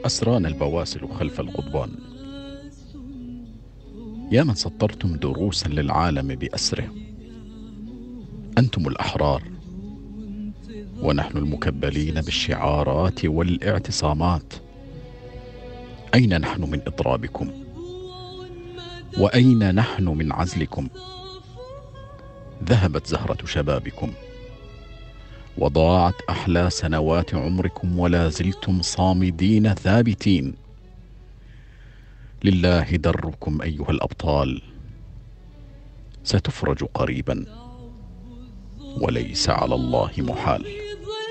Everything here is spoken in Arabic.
أسرانا البواسل خلف القضبان. يا من سطرتم دروسا للعالم بأسره. أنتم الأحرار ونحن المكبلين بالشعارات والاعتصامات. أين نحن من إضرابكم؟ وأين نحن من عزلكم؟ ذهبت زهرة شبابكم وضاعت أحلى سنوات عمركم ولا زلتم صامدين ثابتين. لله دركم أيها الأبطال، ستفرج قريبا وليس على الله محال.